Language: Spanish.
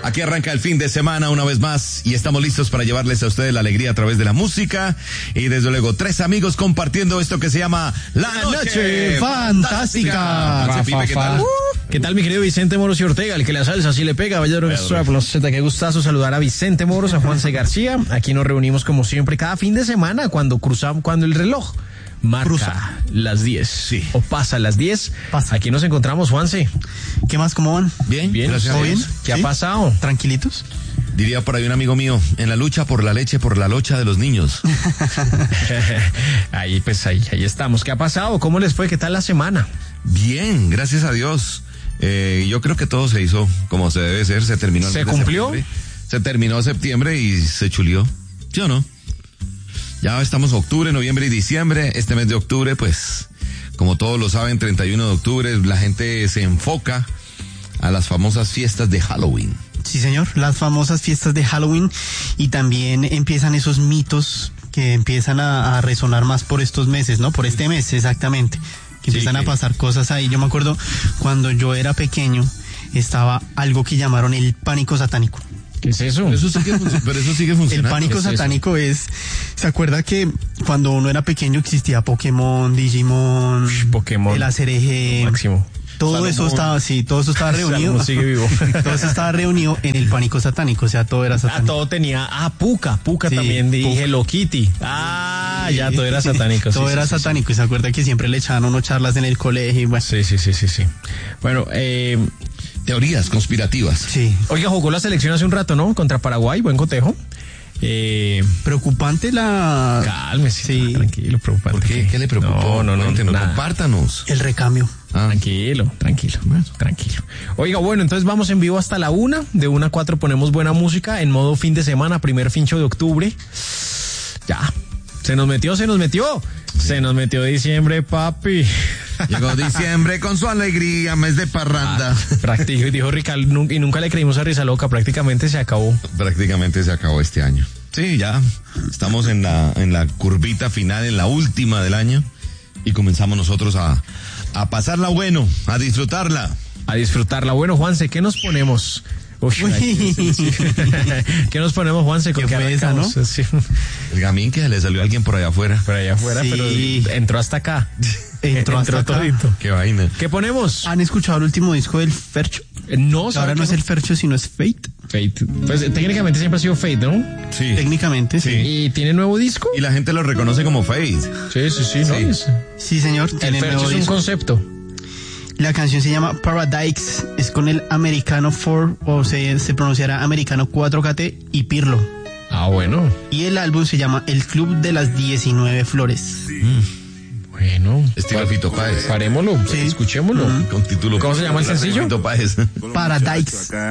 Aquí arranca el fin de semana una vez más y estamos listos para llevarles a ustedes la alegría a través de la música y desde luego 3 amigos compartiendo esto que se llama La Noche Fantástica. ¿Qué tal? ¿Qué tal, mi querido Vicente Moros y Ortega? El que la salsa sí le pega, caballero. Qué gustazo saludar a Vicente Moros, a Juanse García. Aquí nos reunimos como siempre cada fin de semana cuando el reloj marca las 10. Sí. O pasa las 10. Pasa. Aquí nos encontramos, Juanse. ¿Qué más? ¿Cómo van? Bien, Gracias a Dios. ¿Qué ha pasado? ¿Tranquilitos? Diría por ahí un amigo mío, en la lucha por la leche, por la locha de los niños. Ahí estamos. ¿Qué ha pasado? ¿Cómo les fue? ¿Qué tal la semana? Bien, gracias a Dios. Yo creo que todo se hizo como se debe ser, se terminó. ¿Se cumplió? Se terminó septiembre y se chulió. ¿Sí o no? Ya estamos octubre, noviembre y diciembre. Este mes de octubre, pues, como todos lo saben, 31 de octubre, la gente se enfoca a las famosas fiestas de Halloween. Sí, señor, las famosas fiestas de Halloween, y también empiezan esos mitos que empiezan a resonar más por estos meses, ¿no? Por este mes, exactamente. Que empiezan a pasar cosas ahí. Yo me acuerdo cuando yo era pequeño, estaba algo que llamaron el pánico satánico. ¿Qué es eso? Pero eso sigue funcionando. El pánico satánico ¿se acuerda que cuando uno era pequeño existía Pokémon, Digimon, Pokémon, el ACRG, máximo? Todo eso estaba reunido. Salomón sigue vivo. Todo eso estaba reunido en el pánico satánico, o sea, todo era satánico. Todo tenía, Puka sí, también, dije Hello Kitty. Ya, todo era satánico. Todo era satánico, y se acuerda que siempre le echaban unos charlas en el colegio y bueno. Sí. Bueno, teorías conspirativas. Sí. Oiga, jugó la selección hace un rato, ¿no? Contra Paraguay, buen cotejo. Preocupante la... Cálmese, sí. Tranquilo, preocupante. ¿Por qué? ¿Qué le preocupó? No, compártanos. El recambio. Tranquilo. Oiga, bueno, entonces vamos en vivo hasta la 1. De 1 a 4 ponemos buena música en modo fin de semana, primer fincho de octubre. Ya, se nos metió. Se nos metió diciembre, papi. Llegó diciembre con su alegría, mes de parranda. Dijo Ricardo, y nunca le creímos a Risa Loca, prácticamente se acabó. Prácticamente se acabó este año. Sí, ya estamos en la curvita final, en la última del año, y comenzamos nosotros a pasarla bueno, a disfrutarla. Bueno, Juanse, ¿qué nos ponemos? ¿Qué nos ponemos, Juanse? ¿Con qué arrancamos? ¿No? Sí. El gamín que le salió a alguien por allá afuera. Sí. Pero entró hasta acá. Entró todito. Qué vaina. ¿Qué ponemos? ¿Han escuchado el último disco del Fercho? No, ahora no es el Fercho, sino es Fate. Pues técnicamente siempre ha sido Fate, ¿no? Sí. Técnicamente, sí. ¿Y tiene nuevo disco? Y la gente lo reconoce como Fate. Sí, ¿no? Sí, señor. El Fercho es un concepto. La canción se llama Paradise, es con el Americano 4, o se pronunciará Americano 4KT y Pirlo. Bueno. Y el álbum se llama El Club de las 19 Flores. Bueno. Estilo Fito Páez. Parémoslo, escuchémoslo. Con título. ¿Cómo se llama el sencillo? Fito Páez. Paradise.